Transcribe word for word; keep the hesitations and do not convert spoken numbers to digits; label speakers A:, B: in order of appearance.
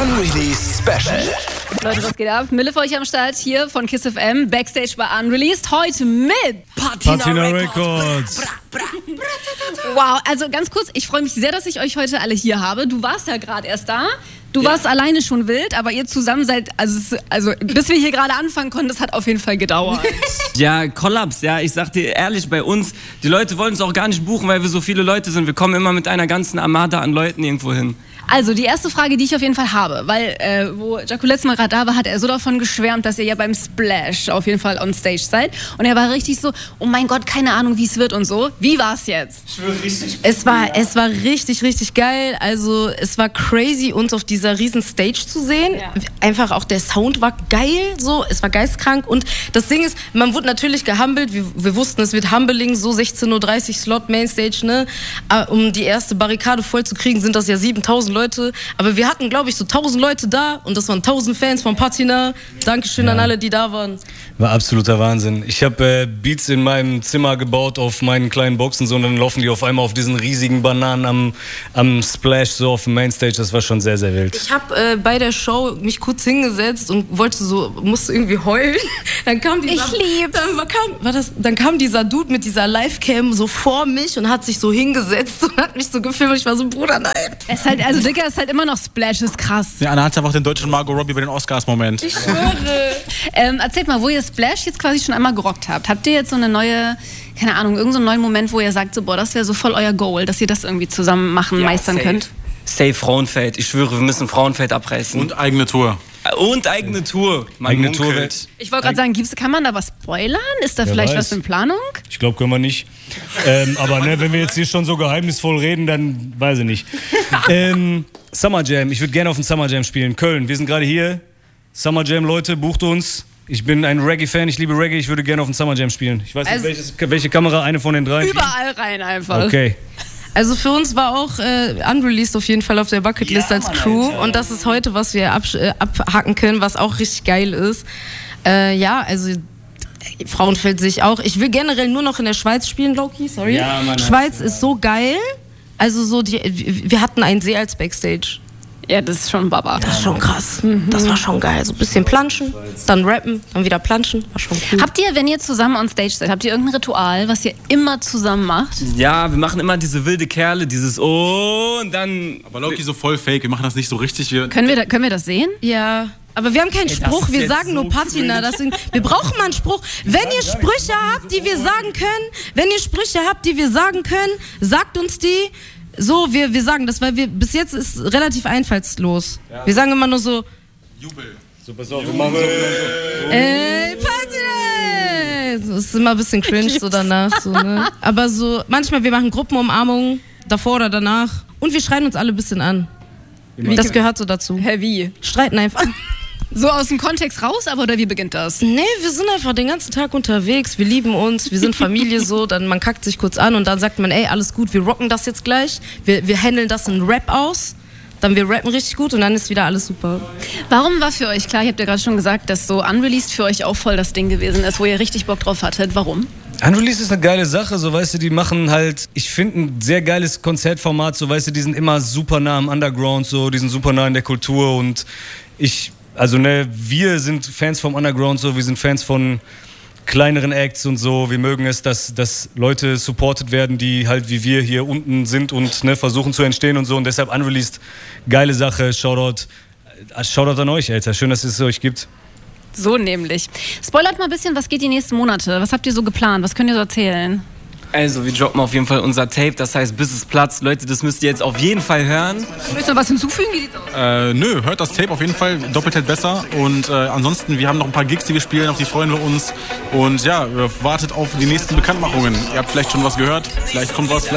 A: Unreleased Special.
B: Leute, was geht ab? Mille für euch am Start hier von Kiss F M, Backstage bei Unreleased. Heute mit
C: Patina, Patina Records.
B: Records. Wow, also ganz kurz, ich freue mich sehr, dass ich euch heute alle hier habe. Du warst ja gerade erst da. Du ja. warst alleine schon wild, aber ihr zusammen seid, also, also bis wir hier gerade anfangen konnten, das hat auf jeden Fall gedauert.
C: Ja, Kollaps, ja, ich sag dir ehrlich, bei uns, die Leute wollen es auch gar nicht buchen, weil wir so viele Leute sind. Wir kommen immer mit einer ganzen Armada an Leuten irgendwo hin.
B: Also die erste Frage, die ich auf jeden Fall habe, weil äh, wo Jaco letztes Mal gerade da war, hat er so davon geschwärmt, dass ihr ja beim Splash auf jeden Fall on stage seid. Und er war richtig so, oh mein Gott, keine Ahnung, wie es wird und so. Wie war es jetzt?
C: Ich schwöre, richtig.
D: Es war, es war richtig, richtig geil. Also es war crazy, uns auf dieser riesen Stage zu sehen. Ja. Einfach auch der Sound war geil, so, es war geistkrank. Und das Ding ist, man wurde natürlich gehumbelt. Wir, wir wussten, es wird Humbling, so sechzehn Uhr dreißig Slot Mainstage, ne? Um die erste Barrikade voll zu kriegen, sind das ja siebentausend Leute. Aber wir hatten, glaube ich, so tausend Leute da und das waren tausend Fans von Patina. Dankeschön ja. an alle, die da waren.
E: War absoluter Wahnsinn. Ich habe äh, Beats in meinem Zimmer gebaut auf meinen kleinen Boxen, so, und dann laufen die auf einmal auf diesen riesigen Bananen am, am Splash, so auf dem Mainstage. Das war schon sehr, sehr wild.
D: Ich habe äh, bei der Show mich kurz hingesetzt und wollte so, musste irgendwie heulen. Dann kam dieser,
B: ich lieb's.
D: Dann kam, war das, dann kam dieser Dude mit dieser Livecam so vor mich und hat sich so hingesetzt und hat mich so gefilmt. Ich war so, Bruder, nein.
B: Es ist halt, also Dicker, es ist halt immer noch Splash, ist krass.
F: Ja, Anna hat einfach den deutschen Margot Robbie bei den Oscars-Moment.
D: Ich schwöre.
B: ähm, erzählt mal, wo ihr Splash jetzt quasi schon einmal gerockt habt. Habt ihr jetzt so eine neue, keine Ahnung, irgendeinen so neuen Moment, wo ihr sagt, so, boah, das wäre so voll euer Goal, dass ihr das irgendwie zusammen machen, ja, meistern
C: safe.
B: könnt?
C: Safe Frauenfeld. Ich schwöre, wir müssen Frauenfeld abreißen.
F: Und eigene Tour.
C: Und eigene Tour. Man
E: eigene Tour.
B: Ich wollte gerade sagen, gibt's, kann man da was spoilern? Ist da Wer vielleicht weiß. was in Planung?
E: Ich glaube, können wir nicht. ähm, aber ne, wenn wir jetzt hier schon so geheimnisvoll reden, dann weiß ich nicht. ähm, Summer Jam. Ich würde gerne auf den Summer Jam spielen. Köln. Wir sind gerade hier. Summer Jam, Leute, bucht uns. Ich bin ein Reggae-Fan, ich liebe Reggae, ich würde gerne auf den Summer Jam spielen. Ich weiß nicht, also, welches, welche Kamera, eine von den drei.
B: Überall rein einfach.
E: Okay.
D: Also für uns war auch äh, Unreleased auf jeden Fall auf der Bucketlist ja, als Crew. Alter. Und das ist heute, was wir absch- äh, abhacken können, was auch richtig geil ist. Äh, ja, also Frauenfeld sehe ich auch. Ich will generell nur noch in der Schweiz spielen, Loki, sorry.
E: Ja, Mann,
D: Schweiz ist so geil. Also so, die, wir hatten einen See als Backstage.
B: Ja, das ist schon Baba.
D: Das ist schon krass. Mhm. Das war schon geil. So ein bisschen planschen, dann rappen, dann wieder planschen. War schon cool.
B: Habt ihr, wenn ihr zusammen on Stage seid, habt ihr irgendein Ritual, was ihr immer zusammen macht?
C: Ja, wir machen immer diese wilde Kerle, dieses Oh und dann...
F: Aber Loki so voll fake, wir machen das nicht so richtig. Wir
B: können, wir da, können wir das sehen?
D: Ja. Aber wir haben keinen Ey, Spruch, wir sagen so nur Patina. Deswegen, wir brauchen mal einen Spruch. Wenn ihr Sprüche habt, die wir sagen können, wenn ihr Sprüche habt, die wir sagen können, sagt uns die. So, wir, wir sagen das, weil wir bis jetzt ist relativ einfallslos. Ja. Wir sagen immer nur so
F: Jubel.
E: So, pass auf, wir machen so.
D: Ey, Patina! Das ist immer ein bisschen cringe so danach. So, ne? Aber so, manchmal, wir machen Gruppenumarmungen, davor oder danach. Und wir schreien uns alle ein bisschen an. Wie das gehört so dazu.
B: Hä, wie?
D: Streiten einfach.
B: So aus dem Kontext raus, aber oder wie beginnt das?
D: Nee, wir sind einfach den ganzen Tag unterwegs, wir lieben uns, wir sind Familie so, dann man kackt sich kurz an und dann sagt man, ey, alles gut, wir rocken das jetzt gleich, wir, wir handeln das in Rap aus, dann wir rappen richtig gut und dann ist wieder alles super.
B: Warum war für euch, klar, ihr habt ja gerade schon gesagt, dass so Unreleased für euch auch voll das Ding gewesen ist, wo ihr richtig Bock drauf hattet, warum?
E: Unreleased ist eine geile Sache, so weißt du, die machen halt, ich finde ein sehr geiles Konzertformat, so weißt du, die sind immer super nah am Underground, so, die sind super nah in der Kultur und ich... Also ne, wir sind Fans vom Underground, so, wir sind Fans von kleineren Acts und so. Wir mögen es, dass, dass Leute supported werden, die halt wie wir hier unten sind und ne, versuchen zu entstehen und so. Und deshalb Unreleased, geile Sache, Shoutout, Shoutout an euch, Alter. Schön, dass es euch gibt.
B: So nämlich. Spoilert mal ein bisschen, was geht die nächsten Monate? Was habt ihr so geplant? Was könnt ihr so erzählen?
C: Also, wir droppen auf jeden Fall unser Tape, das heißt, bis es platzt. Leute, das müsst ihr jetzt auf jeden Fall hören.
B: Willst du noch was hinzufügen? Wie sieht's aus?
F: Äh, nö, hört das Tape auf jeden Fall, doppelt hält besser. Und äh, ansonsten, wir haben noch ein paar Gigs, die wir spielen, auf die freuen wir uns. Und ja, wartet auf die nächsten Bekanntmachungen. Ihr habt vielleicht schon was gehört, vielleicht kommt was, vielleicht